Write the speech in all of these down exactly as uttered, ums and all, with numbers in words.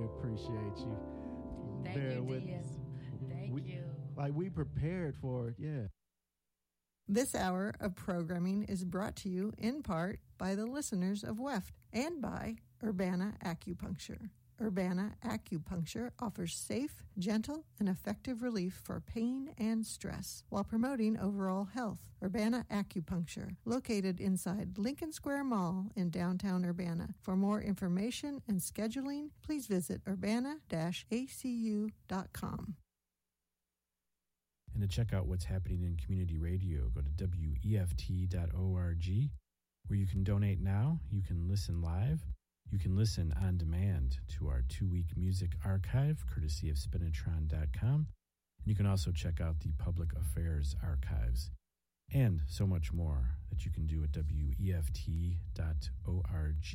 appreciate you. Thank Bear you, with Dean. us. Thank we, you. Like we prepared for it, yeah. This hour of programming is brought to you in part by the listeners of W E F T and by Urbana Acupuncture. Urbana Acupuncture offers safe, gentle, and effective relief for pain and stress while promoting overall health. Urbana Acupuncture, located inside Lincoln Square Mall in downtown Urbana. For more information and scheduling, please visit urbana dash a c u dot com. And to check out what's happening in community radio, go to W E F T dot org, where you can donate now, you can listen live, you can listen on demand to our two-week music archive, courtesy of spinatron dot com, and you can also check out the Public Affairs archives, and so much more that you can do at W E F T dot org.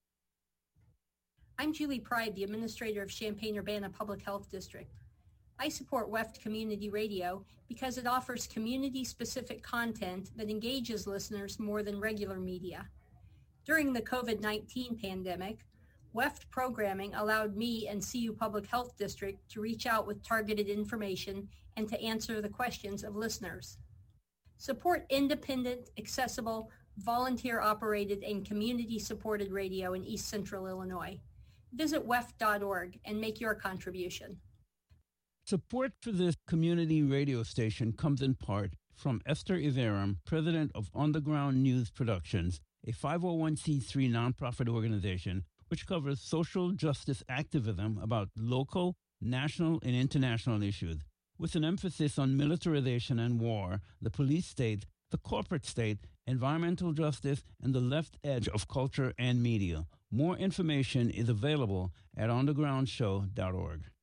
I'm Julie Pride, the administrator of Champaign-Urbana Public Health District. I support W E F T Community Radio because it offers community-specific content that engages listeners more than regular media. During the covid nineteen pandemic, W E F T programming allowed me and C U Public Health District to reach out with targeted information and to answer the questions of listeners. Support independent, accessible, volunteer-operated, and community-supported radio in East Central Illinois. Visit W E F T dot org and make your contribution. Support for this community radio station comes in part from Esther Iverum, president of Underground News Productions, a five oh one c three nonprofit organization which covers social justice activism about local, national, and international issues, with an emphasis on militarization and war, the police state, the corporate state, environmental justice, and the left edge of culture and media. More information is available at underground show dot org.